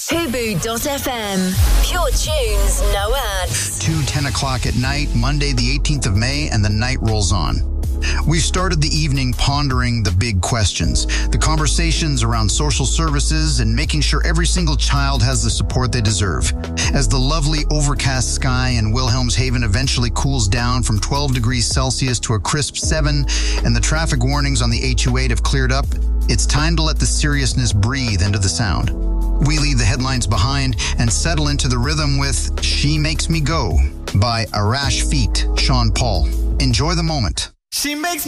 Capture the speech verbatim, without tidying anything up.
Tubu dot f m. Pure tunes, no ads. two ten o'clock at night, Monday the eighteenth of May, and the night rolls on. We've started the evening pondering the big questions, the conversations around social services and making sure every single child has the support they deserve. As the lovely overcast sky in Wilhelmshaven eventually cools down from twelve degrees Celsius to a crisp seven, and the traffic warnings on the H U eight have cleared up, it's time to let the seriousness breathe into the sound. We leave the headlines behind and settle into the rhythm with She Makes Me Go by Arash Feet, Sean Paul. Enjoy the moment. She makes